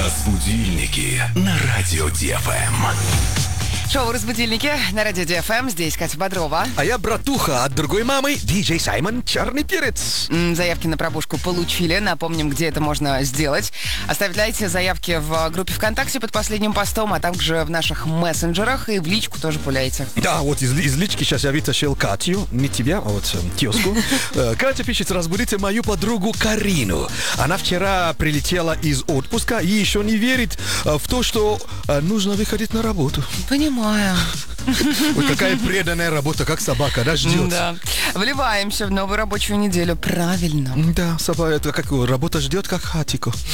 Разбудильники на радио ДФМ. Шоу «Разбудильники» на радио ДФМ. Здесь Катя Бодрова. А я братуха от другой мамы, диджей Саймон Черный Перец. Заявки на пробужку получили. Напомним, где это можно сделать. Оставляйте заявки в группе ВКонтакте под последним постом, а также в наших мессенджерах и в личку тоже пуляйте. Да, вот из лички сейчас я вытащил Катю, не тебя, а вот тезку. Катя пишет: разбудите мою подругу Карину. Она вчера прилетела из отпуска и еще не верит в то, что нужно выходить на работу. Понимаю. Ой, какая преданная работа, как собака, да, ждет. Да. Вливаемся в новую рабочую неделю. Правильно. Да, собака, это как работа ждет, как хатико.